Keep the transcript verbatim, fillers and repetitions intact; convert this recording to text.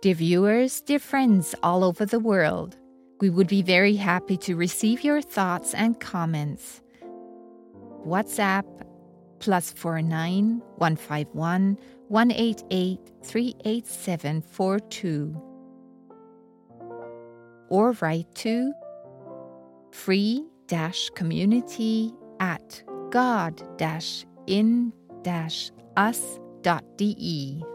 Dear viewers, dear friends all over the world, we would be very happy to receive your thoughts and comments. WhatsApp plus four nine one five one one eight eight three eight seven four two, or write to free dash community at god dash in dash us dot de.